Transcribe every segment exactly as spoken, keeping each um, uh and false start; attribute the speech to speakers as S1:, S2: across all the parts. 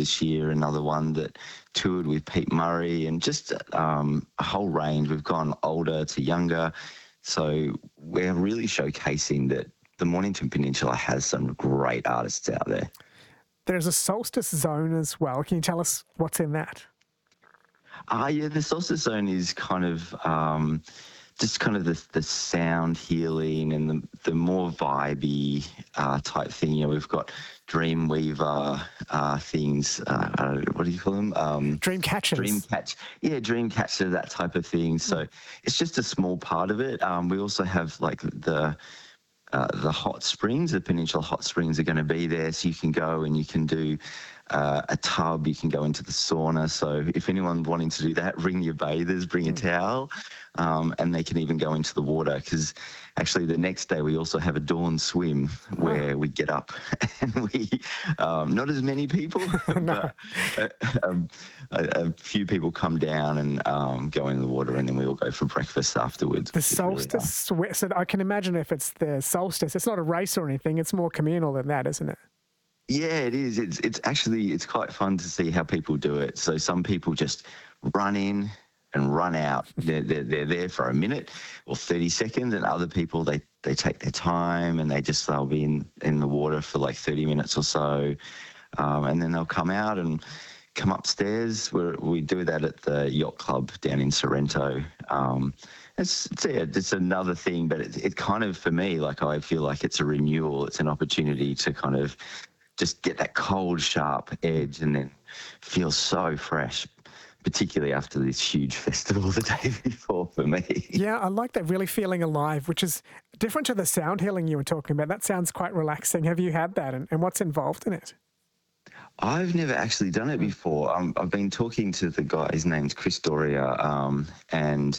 S1: this year, another one that toured with Pete Murray, and just um, a whole range. We've gone older to younger. So we're really showcasing that the Mornington Peninsula has some great artists out there.
S2: There's a solstice zone as well. Can you tell us what's in that?
S1: Ah, uh, yeah, the solstice zone is kind of um, just kind of the, the sound healing and the, the more vibey uh, type thing. You know, we've got Dreamweaver uh, things. Uh, I don't know, what do you call them? Um,
S2: dream catchers.
S1: Dream catch. Yeah, dream catcher, that type of thing. So it's just a small part of it. Um, we also have like the uh, the hot springs. The Peninsula Hot Springs are going to be there, so you can go and you can do uh, a tub. You can go into the sauna. So if anyone wanting to do that, bring your bathers, bring a towel, um, and they can even go into the water, because actually the next day we also have a dawn swim where we get up and we, um, not as many people, but a, um, a, a few people come down and um, go in the water, and then we all go for breakfast afterwards.
S2: The solstice, really so I can imagine if it's the solstice, it's not a race or anything, it's more communal than that, isn't it?
S1: Yeah, it is. It's it's actually, it's quite fun to see how people do it. So some people just run in and run out. They're, they're, they're there for a minute or thirty seconds, and other people, they, they take their time and they just, they'll be in, in the water for like thirty minutes or so, um, and then they'll come out and come upstairs. We're, we do that at the Yacht Club down in Sorrento. Um, it's, it's, yeah, it's another thing, but it, it kind of, for me, like I feel like it's a renewal. It's an opportunity to kind of just get that cold, sharp edge and then feel so fresh, particularly after this huge festival the day before for me.
S2: Yeah, I like that, really feeling alive, which is different to the sound healing you were talking about. That sounds quite relaxing. Have you had that, and, and what's involved in it?
S1: I've never actually done it before. Um, I've been talking to the guy, his name's Chris Doria, um, and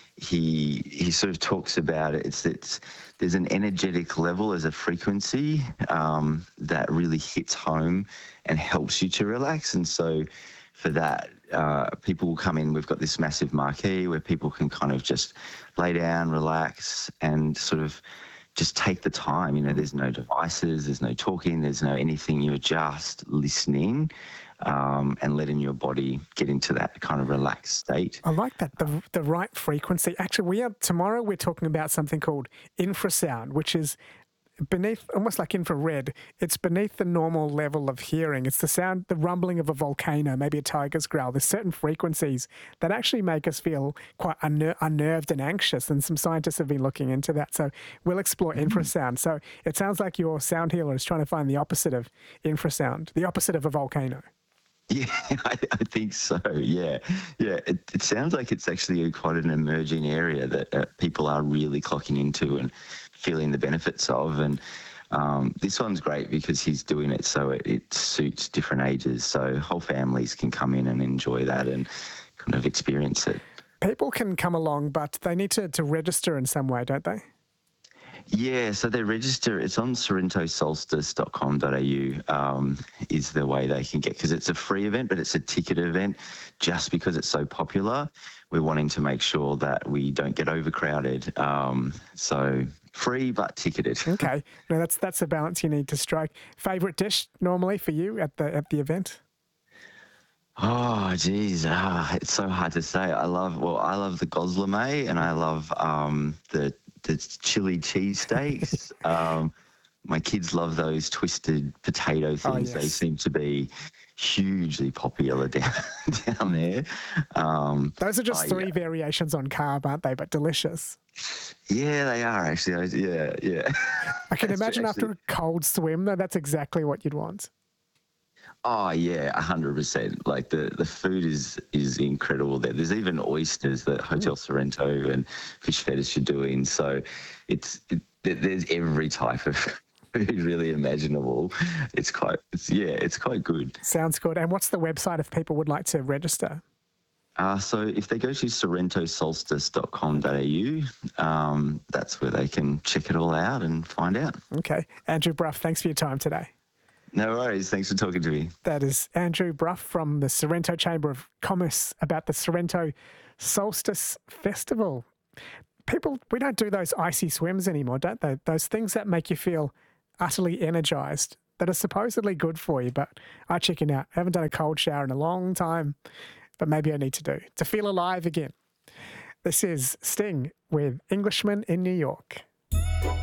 S1: he he sort of talks about it. It's it's there's an energetic level, as a frequency um, that really hits home and helps you to relax. And so for that, uh, people will come in. We've got this massive marquee where people can kind of just lay down, relax, and sort of just take the time. You know, there's no devices, there's no talking, there's no anything. You're just listening um, and letting your body get into that kind of relaxed state.
S2: I like that, the the right frequency. Actually, we are tomorrow we're talking about something called infrasound, which is beneath, almost like infrared. It's beneath the normal level of hearing. It's the sound, the rumbling of a volcano, maybe a tiger's growl. There's certain frequencies that actually make us feel quite unner- unnerved and anxious, and some scientists have been looking into that. So we'll explore mm-hmm. infrasound. So it sounds like your sound healer is trying to find the opposite of infrasound, the opposite of a volcano.
S1: Yeah, I, I think so. Yeah, yeah. It, it sounds like it's actually quite an emerging area that uh, people are really clocking into and feeling the benefits of. And um, this one's great because he's doing it so it, it suits different ages. So whole families can come in and enjoy that and kind of experience it. People
S2: can come along, but they need to, to register in some way, don't they?
S1: Yeah, so they register. It's on sorrento solstice dot com dot a u um, is the way they can get, because it's a free event, but it's a ticket event. Just because it's so popular, we're wanting to make sure that we don't get overcrowded. Um, so free but ticketed.
S2: Okay, no, that's that's the balance you need to strike. Favourite dish normally for you at the at the event?
S1: Oh, geez, ah, it's so hard to say. I love well, I love the gozleme, and I love um, the the chili cheesesteaks. um, my kids love those twisted potato things. Oh, yes. They seem to be hugely popular down down there. Um,
S2: those are just
S1: oh,
S2: three
S1: yeah.
S2: variations on carb, aren't they? But delicious.
S1: Yeah, they are actually. Yeah, yeah.
S2: I can imagine actually, after a cold swim, though, that's exactly what you'd want.
S1: Oh yeah, a hundred percent. Like the, the food is is incredible there. There's even oysters that Hotel Sorrento and Fish Fetish are doing. So it's it, there's every type of food really imaginable. It's quite it's yeah, it's quite good.
S2: Sounds good. And what's the website if people would like to register?
S1: Uh, so if they go to sorrento solstice dot com dot a u, um, that's where they can check it all out and find out.
S2: Okay, Andrew Brough, thanks for your time today.
S1: No worries. Thanks for talking to me.
S2: That is Andrew Brough from the Sorrento Chamber of Commerce about the Sorrento Solstice Festival. People, we don't do those icy swims anymore, don't they? Those things that make you feel utterly energised. that are supposedly good for you, but I chicken out. I haven't done a cold shower in a long time, but maybe I need to do to feel alive again. This is Sting with Englishman in New York.